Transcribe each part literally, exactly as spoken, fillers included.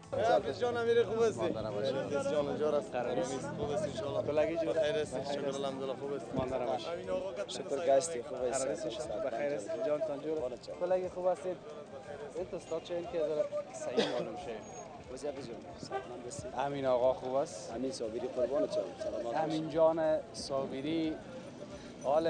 حافظ جان امیر خوب هستی؟ حافظ جان اونجا راست قرار نیست خوب است ان شاء الله. کلاگی جو بخیر است شکر الحمدلله خوب است. ماندارم باش. شکر که هستی خوب است. قرار است ان شاء الله بخیر است جان تان جور است. کلاگی خوب هستید؟ انت استاد چه این که ذرا صحیح معلوم شه. وزیر جان سلام هستی؟ امین آقا خوب است؟ امین صابری قربان جان سلامت باش. امین جان صابری حال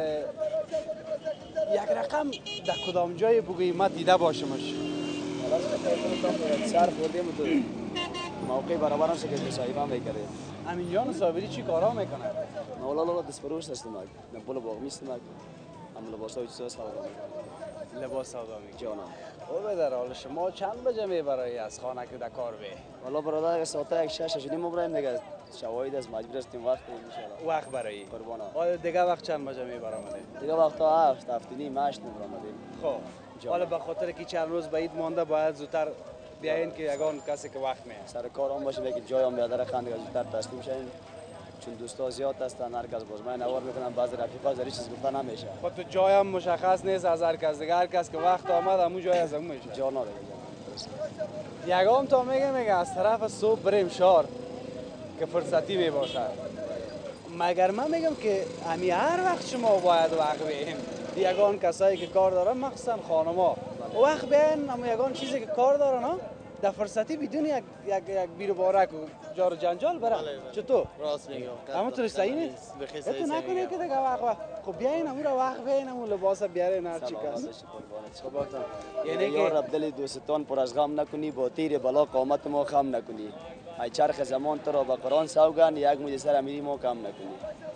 یک رقم در کدام جای بگویی ما دیده باشمش. خلاص بخیر سر خوردیم تو موقع برابر هم که مصاحبه میکردیم. امین جان صابری چی کارا میکنه؟ مولا لالا دست فروش هستم مگ نبول باغ میستم مگ ام لباسای چیزا سودا میکنم. لباس سودا میکنه جانا. خوبه در حال شما چند بجه میبرای از خانه که در کار بی؟ والا برادر ساعت یک شش شش نیم بریم دیگه شواهد از مجبور هستیم وقت ان شاء الله. وقت برای قربانا. حالا دیگه وقت چند بجه میبرم دیگه وقت تا هفت هفت نیم هشت میبرم. خب حالا به خاطر که چند روز بعید مانده باید زودتر بیاین که یگان کسی که وقت میه سر کار هم باشه که جای هم بیادر خنده زودتر تسلیم شین چون دوستا زیاد هستن هر کس باز من نوار میکنم بعضی رفیقا زری چیز گفتن نمیشه. خب تو جای هم مشخص نیست از هر کس دیگه هر کس که وقت آمد همون جای از همون میشه. جا نداره جان. یگام تا میگه میگه از طرف صبح بریم شهر که فرصتی می باشد. مگر من میگم که امی هر وقت شما باید وقت بیم. یگان کسایی که کار دارن مخصوصا خانما وقت بیاین اما یگان چیزی که کار دارن ها در فرصتی بدون یک یک یک بیر و بارک و جار و جنجال برن. چطور؟ راست میگم. اما تو صحیح نیست. تو نکنه که دیگه وقت وقت خب بیاین امور وقت بیاین امور لباس بیارین هر چی کس. یعنی که رب دل دوستان پر از غم نکنی با تیر بلا قامت ما خم نکنی. ای چرخ زمان تو را به قرآن سوگند یک موج سر امیری ما کم نکنی.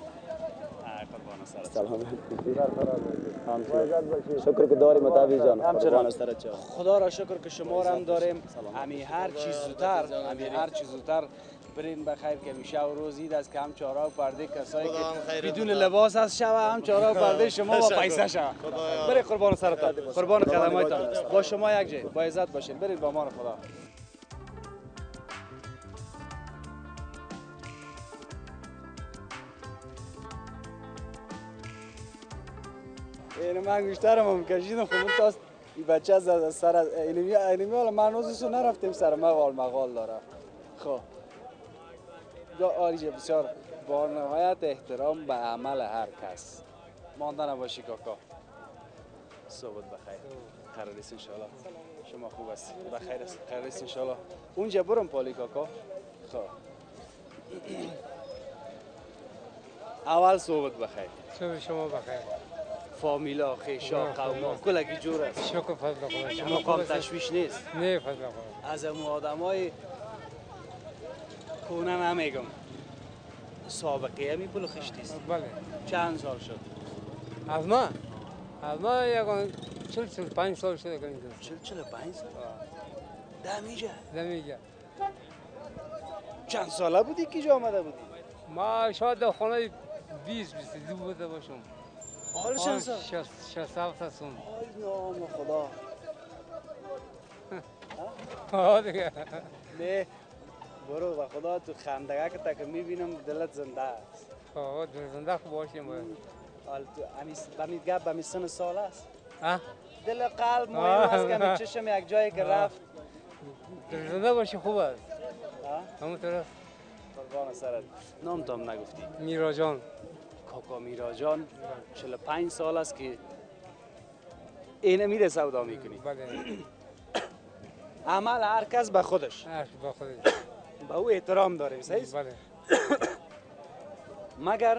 سلام شکر که داریم متابی جان قربان سرت جان. خدا را شکر که شما را هم داریم. امی هر چیز زودتر امی هر چیز زودتر برین بخیر که میشه و روز عید از که هم چهارا و پرده کسایی که بدون لباس از شب هم چهارا و پرده شما با پیسه شو. بری قربان سرتان قربان قدمایتان با شما یک جای با عزت باشین برید با امان خدا. این من گوشترم هم کشیدم خب تاست این بچه از سر از اینمی اینمی حالا من روزشو نرفتیم سر مقال مقال داره. خب جا آریجه بسیار با نهایت احترام به عمل هر کس مانده نباشی کاکا. صبح بخیر قرار است انشالله شما خوب است بخیر است قرار است انشالله اونجا برم پالی کاکا. خب اول صبح بخیر. صبح شما بخیر. فامیلا خیشا قوما کلگی جور است. شکر فضل خدا. شما مقام تشویش نیست. نه فضل خدا. از اون آدمای کونه نمیگم سابقه همی پول خشتیست. بله. چند سال شد؟ از ما از ما یکان چل چل پنج سال شده که اینجا. چل چل پنج سال؟ دمیجه؟ دمیجه. چند ساله بودی که جا آمده بودی؟ ما شاید در خانه بیست بیست دو بوده باشم. حال چند سال؟ شست شست هفت هستم. آی نام خدا. ها دیگه. نه برو و خدا تو خندگاه که تا که میبینم دلت زنده است. آه دل زنده خوب باشیم باید. حال تو امیس بمید گپ بمی سن سال است. ها؟ دل قلب مهم است که می چشم یک جایی که رفت. دل زنده باشی خوب است. ها؟ همون طرف. قربان سرت. نام تام نگفتی. میرا جان. کاکا میرا جان چهل و پنج سال است که اینه میره سودا میکنی. بله. عمل هر کس به خودش. هر با خودش. به او احترام داریم صحیح؟ بله. مگر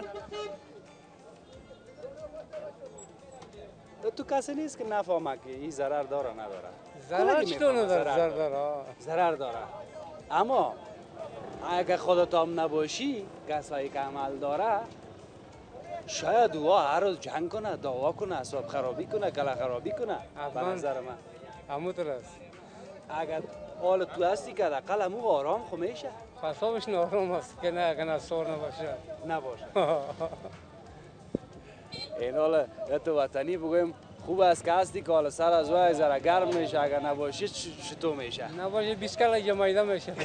تو کسی نیست که نفهمه که این ضرر داره نداره. ضرر چطور نداره؟ ضرر داره. ضرر داره. اما اگه خودت هم نباشی کسایی که عمل داره شاید او هر روز جنگ کنه دعوا کنه اعصاب خرابی کنه کله خرابی کنه به نظر من. همون طرف. اگر حال تو هستی که حداقل همون آرام خو میشه. حسابش آرام است که نه کنه سور نباشه. نباشه. این حالا یا تو وطنی بگویم خوب است که هستی که حالا سر از وای ذره گرم میشه اگر نباشی چطور میشه؟ نباشه بیست کله جمعیده میشه.